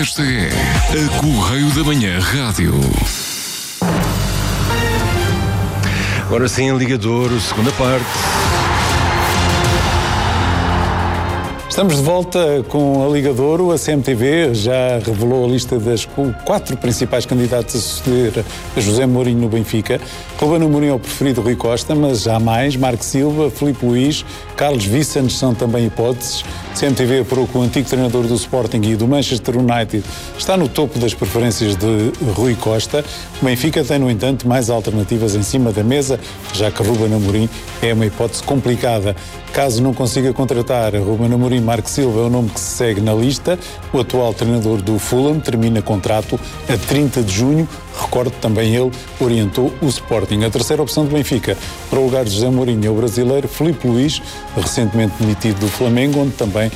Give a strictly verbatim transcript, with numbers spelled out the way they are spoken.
Esta é a Correio da Manhã Rádio. Agora sim, Liga de Ouro, segunda parte. Estamos de volta com a Liga de Ouro. A C M T V já revelou a lista das quatro principais candidatas a suceder a José Mourinho no Benfica. Ruben Amorim é o preferido Rui Costa, mas há mais. Marco Silva, Filipe Luís, Carlos Vicens são também hipóteses. A C M T V apurou que o antigo treinador do Sporting e do Manchester United está no topo das preferências de Rui Costa. O Benfica tem, no entanto, mais alternativas em cima da mesa, já que Ruben Amorim é uma hipótese complicada. Caso não consiga contratar Ruben Amorim, Marco Silva é o nome que se segue na lista. O atual treinador do Fulham termina contrato a trinta de junho. Recordo, também ele orientou o Sporting. A terceira opção do Benfica para o lugar de José Mourinho é o brasileiro Filipe Luís, recentemente demitido do Flamengo, onde também